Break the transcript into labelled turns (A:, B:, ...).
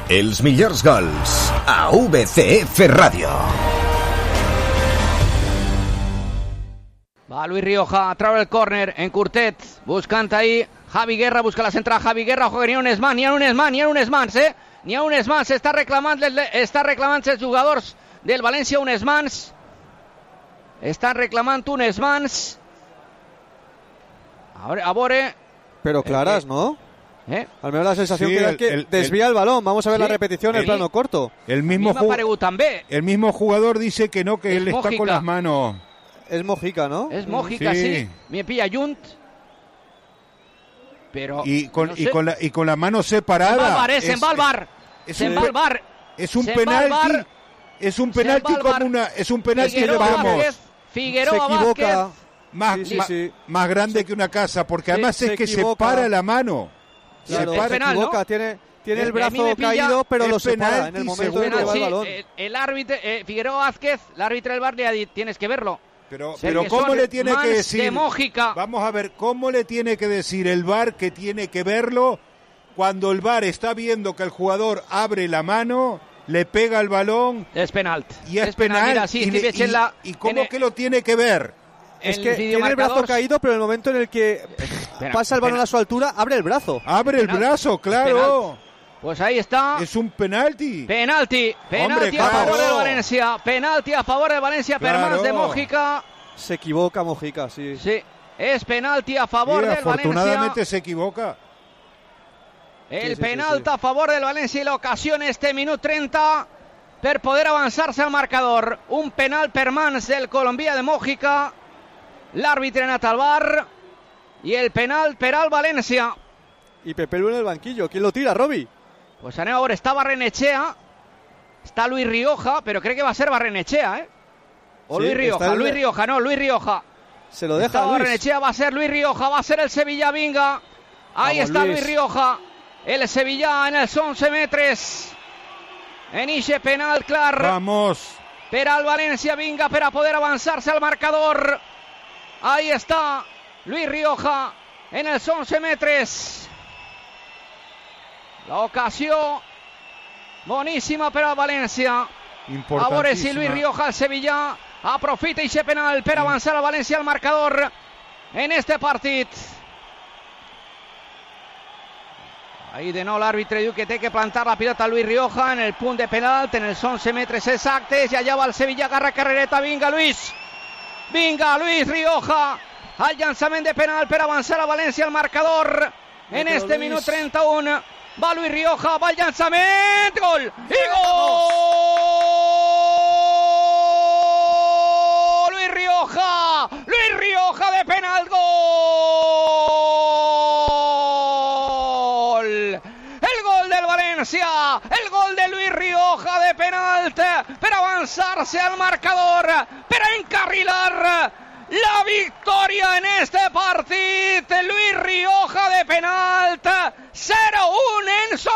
A: Els millors gols a VCF Ràdio.
B: Va Luis Rioja, trae el córner en Curtet, buscant ahí Javi Guerra, busca la central Javi Guerra, ojo que n'hi ha un mans, està reclamant els jugadors del València unes mans, estan reclamant unes mans, a veure...
C: Pero claras, ¿no? Al menos la sensación que desvía el balón. Vamos a ver la repetición en el plano corto.
D: El mismo jugador dice que no, que él está con las manos.
C: Es Mojica, ¿no?
B: Es Mojica, sí. Me pilla Junt. Pero
D: y con la mano separada.
B: Se'n va al bar.
D: Es un penalti. Es un penalti como una. Es un penalti de vamos.
B: Figueroa Vázquez.
D: Más grande que una casa, porque además es que separa la mano.
C: Claro, se equivoca, ¿no? Tiene el brazo caído, pero lo separa en el momento de que va el balón.
B: El árbitro, Figueroa Vázquez, el árbitro del bar le ha dicho, tienes que verlo.
D: Pero ¿cómo le tiene que decir?
B: De Mojica.
D: Vamos a ver, ¿cómo le tiene que decir el VAR que tiene que verlo cuando el VAR está viendo que el jugador abre la mano, le pega el balón?
B: Es penalt.
D: Y es penal.
B: Mira, sí,
D: ¿Y cómo que lo tiene que ver?
C: Es que tiene el brazo caído, pero en el momento en el que pasa el balón a su altura, abre el brazo.
D: Abre el brazo, claro.
B: Pues ahí está.
D: Es un penalti.
B: Penalti a favor del Valencia. Penalti a favor del Valencia, per mans de Mojica.
C: Se equivoca Mojica, sí.
B: Sí, es penalti a favor del Valencia.
D: Afortunadamente se equivoca.
B: El penalti a favor del Valencia i l'ocasió en este minut 30 per poder avançar-se al marcador. Un penal per mans del colombià de Mojica. L'àrbitre ha anat al bar i el penal per al València.
C: Y Pepe Lu en el banquillo. ¿Quién lo tira, Robi?
B: Pues anem a veure, està Barrenechea, està Luis Rioja, però crec que va a ser Barrenechea, O Luis Rioja, Luis Rioja.
C: Se lo deja Luis.
B: Barrenechea, va a ser Luis Rioja, va a ser el Sevilla, vinga. Ahí está Luis Rioja, el Sevilla en els 11 metres. En ixe penal clar.
D: Vamos.
B: Per al València, vinga, per a poder avançar-se al marcador. Ahí está Luis Rioja en els 11 metres. L'ocasió boníssima per al València. A veure si Luis Rioja, el Sevilla, aprofita aquest penal per avançar al València al marcador en este partit. Ahí de nou l'àrbitre diu que té que plantar la pilota a Luis Rioja en el punt de penal, en els 11 metres exactes, i allà va el Sevilla, agarra carrereta, vinga Luis Rioja, al llançament de penal per avançar a València al marcador en este minut 31. Va Luis Rioja, va el llançament, gol! I gol! Luis Rioja de penal, gol! El gol del València, el gol de Luis Rioja de penalt per avançar-se al marcador, per encarrilar la victòria en este partit. Luis Rioja de penalt, 0-1 en